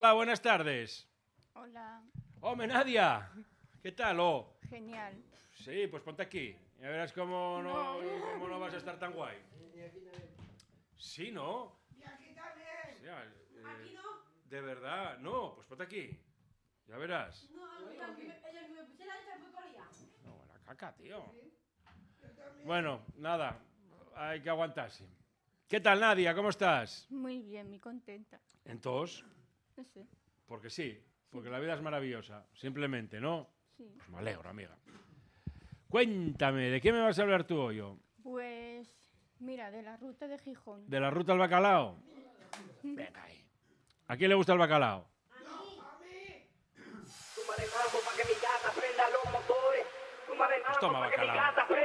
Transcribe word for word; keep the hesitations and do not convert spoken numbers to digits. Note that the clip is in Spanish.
Hola, buenas tardes. Hola. Hombre, Nadia. ¿Qué tal? Oh. Genial. Sí, pues ponte aquí. Ya verás cómo no, cómo no vas a estar tan guay. Sí, ¿no? Y aquí también. O sea, eh, Aquí no. de verdad, no, pues ponte aquí. Ya verás. No, ella que me, ella que me pusiera esta fue por allá. No, la caca, tío. Yo también. Bueno, nada, hay que aguantarse. ¿Qué tal, Nadia? ¿Cómo estás? Muy bien, muy contenta. Entonces, No sé. porque sí, porque la vida es maravillosa, simplemente, ¿no? Sí. Pues me alegro, amiga. Cuéntame, ¿de qué me vas a hablar tú hoy? oh? Pues, mira, de la ruta de Gijón. ¿De la ruta al bacalao? Venga ahí. ¿A quién le gusta el bacalao? Tú me dejas para que mi gata prenda los motores. Tú me dejas Pues toma para que mi bacalao. gata prenda